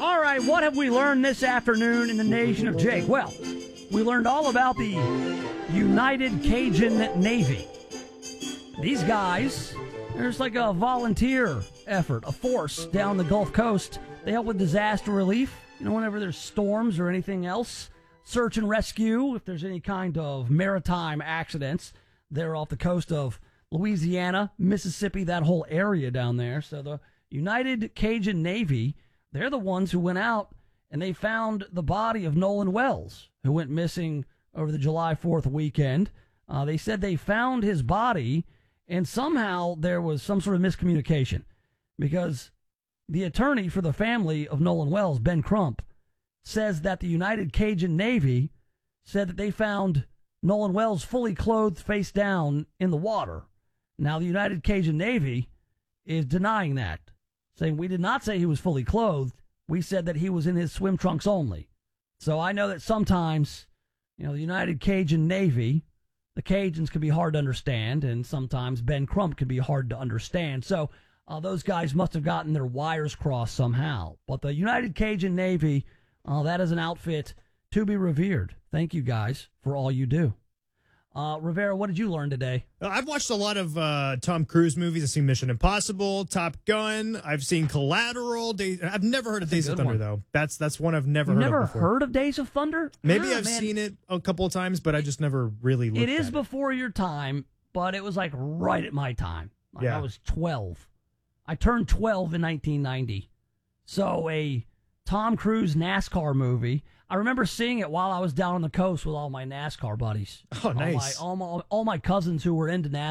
All right, what have we learned this afternoon in the Nation of Jake? Well, we learned all about the United Cajun Navy. These guys, there's like a volunteer effort, a force down the Gulf Coast. They help with disaster relief, whenever there's storms or anything else. Search and rescue, if there's any kind of maritime accidents. They're off the coast of Louisiana, Mississippi, that whole area down there. So the United Cajun Navy, they're the ones who went out and they found the body of Nolan Wells, who went missing over the July 4th weekend. They said they found his body, and somehow there was some sort of miscommunication, because the attorney for the family of Nolan Wells, Ben Crump, says that the United Cajun Navy said that they found Nolan Wells fully clothed, face down in the water. Now, the United Cajun Navy is denying that, saying we did not say he was fully clothed. We said that he was in his swim trunks only. So I know that sometimes, the United Cajun Navy, the Cajuns can be hard to understand, and sometimes Ben Crump can be hard to understand. So those guys must have gotten their wires crossed somehow. But the United Cajun Navy, that is an outfit to be revered. Thank you guys for all you do. Rivera, what did you learn today? I've watched a lot of Tom Cruise movies. I've seen Mission Impossible, Top Gun. I've seen Collateral. I've never heard of Days of Thunder, though. That's one I've never heard of before. Never heard of Days of Thunder? Maybe I've seen it a couple of times, but I just never really looked at it. It is before your time, but it was like right at my time. I was 12. I turned 12 in 1990. So a Tom Cruise NASCAR movie. I remember seeing it while I was down on the coast with all my NASCAR buddies. Oh, nice. All my cousins who were into NASCAR.